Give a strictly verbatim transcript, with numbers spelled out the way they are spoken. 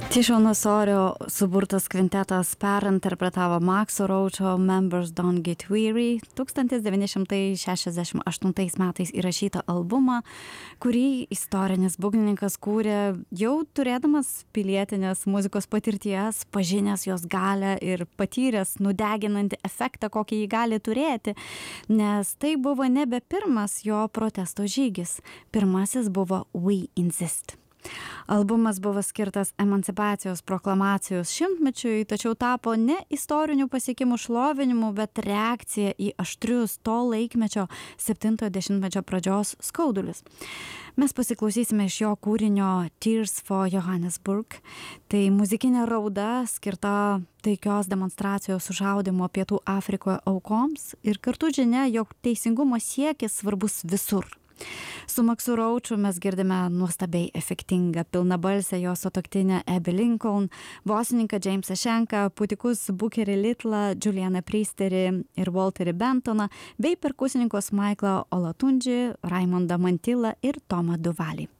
Tishon Osorio suburtas kvintetas perinterpretavo Maxo Roacho Members Don't Get Weary tūkstantis devyni šimtai šešiasdešimt aštuntais metais įrašytą albumą, kurį istorinis būgnininkas kūrė jau turėdamas pilietinės muzikos patirties, pažinęs jos galę ir patyręs nudeginantį efektą, kokį jį gali turėti, nes tai buvo nebe pirmas jo protesto žygis. Pirmasis buvo We Insist. Albumas buvo skirtas emancipacijos proklamacijos šimtmečiui, tačiau tapo ne istorinių pasiekimų šlovinimu, bet reakcija į aštrius to laikmečio septintojo dešimtmečio pradžios skaudulius. Mes pasiklausysime iš jo kūrinio Tears for Johannesburg. Tai muzikinė rauda skirta taikios demonstracijos sušaudymo Pietų Afrikoje aukoms ir kartu žinia, jog teisingumo siekis svarbus visur. Su Maxu Roachu mes girdime nuostabiai efektingą pilnabalsę jo sutuoktinę Abby Lincoln, bosininką Jamesą Shanką, pūtikus Bookerį Littlą, Julianą Priesterį ir Walterį Bentoną, bei perkusininkus Michaelą Olatunji, Raimondą Mantillą ir Tomą Duvalį.